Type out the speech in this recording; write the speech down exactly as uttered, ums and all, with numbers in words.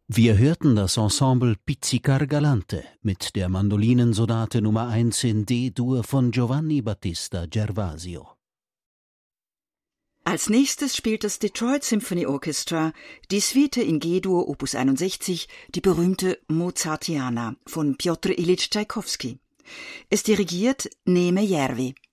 Wir hörten das Ensemble Pizzicar Galante mit der Mandolinensonate Nummer eins in D-Dur von Giovanni Battista Gervasio. Als nächstes spielt das Detroit Symphony Orchestra die Suite in G-Dur Opus einundsechzig, die berühmte Mozartiana von Pjotr Ilyitsch Tschaikowski. Es dirigiert Neeme Järvi.